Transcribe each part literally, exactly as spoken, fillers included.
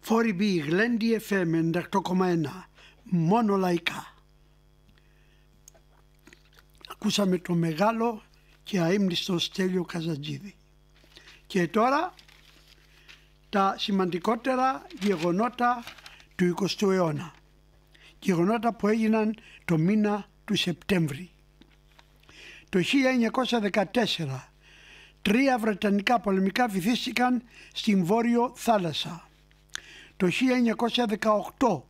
φορ μπι Γλέντι εφ εμ ενενήντα οκτώ κόμμα ένα, μόνο λαϊκά. Ακούσαμε το μεγάλο και αείμνηστο Στέλιο Καζατζίδη. Και τώρα τα σημαντικότερα γεγονότα του εικοστού αιώνα. Γεγονότα που έγιναν το μήνα του Σεπτέμβρη. Το χίλια εννιακόσια δεκατέσσερα τρία βρετανικά πολεμικά βυθίστηκαν στην Βόρειο Θάλασσα. Το χίλια εννιακόσια δεκαοκτώ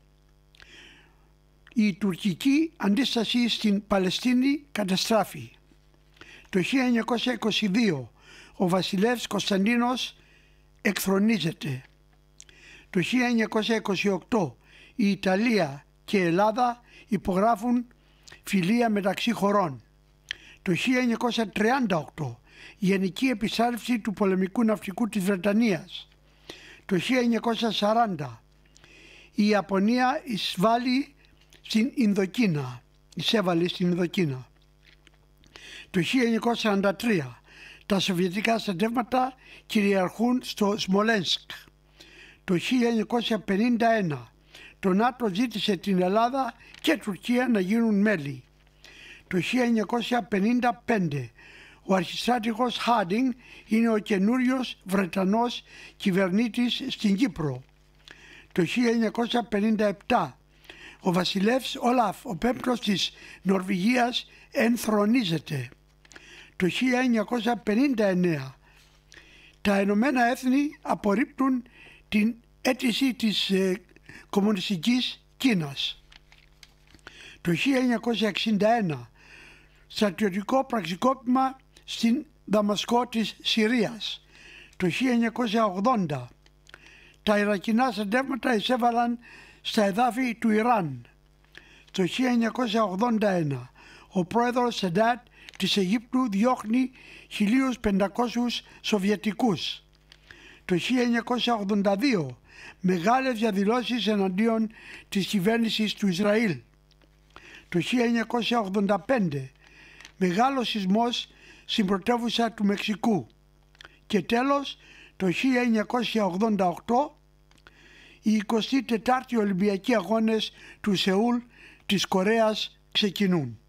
η τουρκική αντίσταση στην Παλαιστίνη καταστράφη. Το χίλια εννιακόσια είκοσι δύο ο βασιλεύς Κωνσταντίνος εκθρονίζεται. Το χίλια εννιακόσια είκοσι οκτώ η Ιταλία και η Ελλάδα υπογράφουν φιλία μεταξύ χωρών. Το χίλια εννιακόσια τριάντα οκτώ η γενική επιστράτευση του πολεμικού ναυτικού της Βρετανίας. Το χίλια εννιακόσια σαράντα η Ιαπωνία εισβάλλει στην Ινδοκίνα, εισέβαλε στην Ινδοκίνα. Το χίλια εννιακόσια σαράντα τρία τα σοβιετικά στρατεύματα κυριαρχούν στο Σμολένσκ. Το χίλια εννιακόσια πενήντα ένα το ΝΑΤΟ ζήτησε την Ελλάδα και Τουρκία να γίνουν μέλη. Το χίλια εννιακόσια πενήντα πέντε ο αρχιστράτηγος Χάντινγκ είναι ο καινούριος Βρετανός κυβερνήτης στην Κύπρο. Το χίλια εννιακόσια πενήντα επτά ο βασιλεύς Όλαφ, ο πέμπτος της Νορβηγίας, ενθρονίζεται. Το χίλια εννιακόσια πενήντα εννέα τα Ηνωμένα Έθνη απορρίπτουν την αίτηση της ε, κομμουνιστικής Κίνας. Το χίλια εννιακόσια εξήντα ένα στρατιωτικό πραξικόπημα στην Δαμασκό της Συρίας. Το χίλια εννιακόσια ογδόντα τα Ιρακινά στρατεύματα εισέβαλαν στα εδάφη του Ιράν. Το χίλια εννιακόσια ογδόντα ένα ο πρόεδρος Σαντάτ της Αιγύπτου διώχνει χίλια πεντακόσιους Σοβιετικούς. Το χίλια εννιακόσια ογδόντα δύο μεγάλες διαδηλώσεις εναντίον της κυβέρνησης του Ισραήλ. Το χίλια εννιακόσια ογδόντα πέντε μεγάλος σεισμός στην πρωτεύουσα του Μεξικού. Και τέλος το χίλια εννιακόσια ογδόντα οκτώ οι εικοστή τετάρτοι Ολυμπιακοί Αγώνες του Σεούλ της Κορέας ξεκινούν.